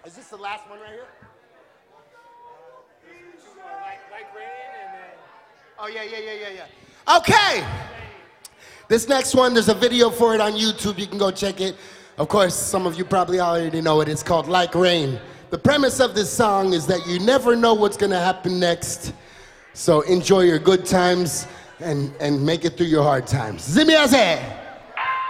Is this the last one right here? Like rain and then... Oh, yeah. Okay. This next one, there's a video for it on YouTube. You can go check it. Of course, some of you probably already know it. It's called Like Rain. The premise of this song is that you never know what's going to happen next. So enjoy your good times and make it through your hard times. Zimi Azeh.